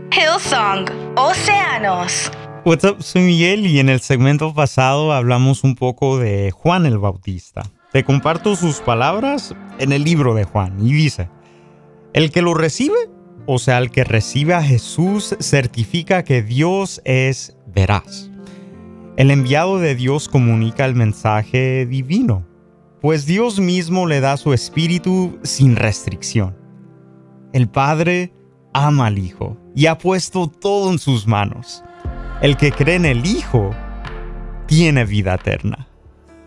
Hillsong, Océanos. What's up, soy Miguel y en el segmento pasado hablamos un poco de Juan el Bautista. Te comparto sus palabras en el libro de Juan y dice: el que lo recibe, o sea, el que recibe a Jesús, certifica que Dios es veraz. El enviado de Dios comunica el mensaje divino, pues Dios mismo le da su espíritu sin restricción. El Padre ama al Hijo y ha puesto todo en sus manos. El que cree en el Hijo tiene vida eterna.